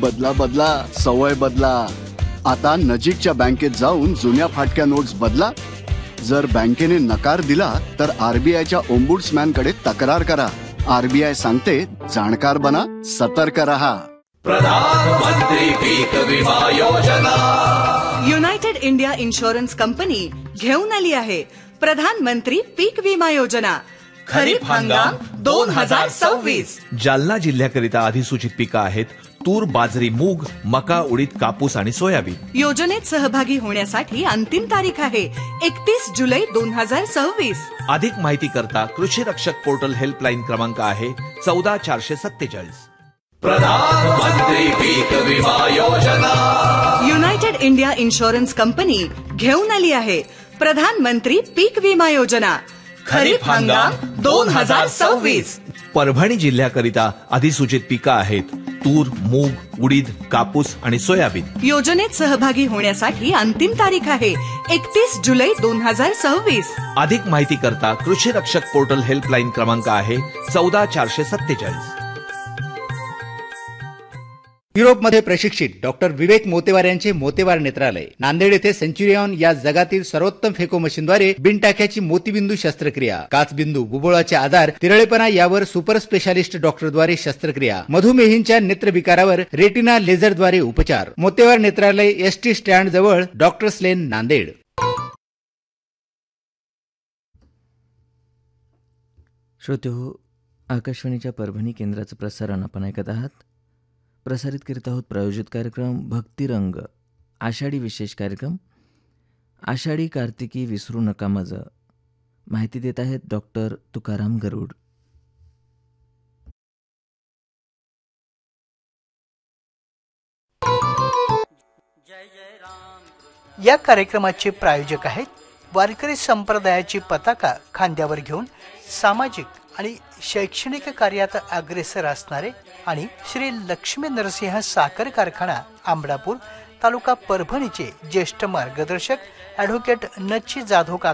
बदला बदला, सवय बदला. आता नजीकच्या बँकेत जाऊन जुन्या फाटक्या नोट्स बदला. जर बँकेने नकार दिला तर आरबीआयच्या ओम्बुड्समॅन कडे तक्रार करा. आरबीआय सांगते, जाणकार बना, सतर्क रहा. प्रधानमंत्री पीक विमा योजना. युनायटेड इंडिया इन्शुरन्स कंपनी घेऊन आली आहे प्रधानमंत्री पीक विमा योजना. खरीप हंगाम 2026. जालना जिल्ह्याकरिता अधिसूचित पिकं आहेत तूर, बाजरी, मूग, मका, उडीद, कापूस आणि सोयाबीन. योजनेत सहभागी होण्यासाठी अंतिम तारीख आहे 31 जुलै 2026. अधिक माहिती करता कृषी रक्षक पोर्टल हेल्पलाईन क्रमांक आहे 14447. प्रधानमंत्री पीक विमा योजना. युनायटेड इंडिया इन्शुरन्स कंपनी घेऊन आली आहे प्रधानमंत्री पीक विमा योजना. खरीप हंगाम 2026. परभणी जिल्ह्याकरिता अधिसूचित पिकं आहेत तूर, मूग, उडीद, कापूस आणि सोयाबीन. योजनेत सहभागी होण्यासाठी अंतिम तारीख आहे 31 जुलै 2026. अधिक माहिती करता कृषी रक्षक पोर्टल हेल्पलाईन क्रमांक आहे 14447. युरोपमध्ये प्रशिक्षित डॉक्टर विवेक मोतेवार यांचे मोतेवार नेत्रालय नांदेड येथे सेंच्युरियन या जगातील सर्वोत्तम फेको मशीनद्वारे बिनटाक्याची मोतीबिंदू शस्त्रक्रिया, काचबिंदू, बुबुळाचे आजार, तिरळेपणा यावर सुपर स्पेशालिस्ट डॉक्टरद्वारे शस्त्रक्रिया, मधुमेहींच्या नेत्रविकारावर रेटिना लेझरद्वारे उपचार. मोतेवार नेत्रालय एसटी स्टँड जवळ डॉक्टर्स लेन नांदेड. श्रोतेहो, आकाशवाणीच्या परभणी केंद्राचं प्रसारण आपण ऐकत आहात. प्रसारित करीत आहोत प्रायोजित कार्यक्रम भक्तिरंग, आषाढी विशेष कार्यक्रम. आषाढी कार्तिकी विसरू नका मज. माहिती देत आहेत डॉक्टर तुकाराम गरुड. या कार्यक्रमाचे प्रायोजक आहेत वारकरी संप्रदायाची पताका खांद्यावर घेऊन सामाजिक आणि शैक्षणिक कार्यात अग्रेसर असणारे आणि श्री लक्ष्मी नरसिंह साखर कारखाना आंबडापूर तालुका परभणीचे ज्येष्ठ मार्गदर्शक ॲडव्होकेट नच्ची जाधव काका